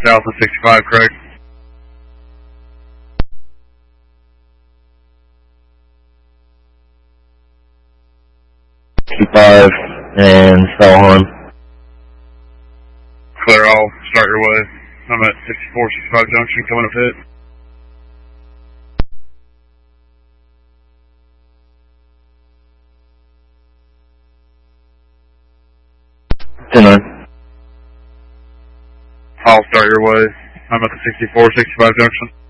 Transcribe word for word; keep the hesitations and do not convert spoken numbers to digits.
south of sixty-five, correct? sixty-five and Spellhorn. Clear all, start your way. I'm at sixty-four sixty-five junction, coming up hit. ten nine. I'll start your way. I'm at the sixty-four sixty-five junction.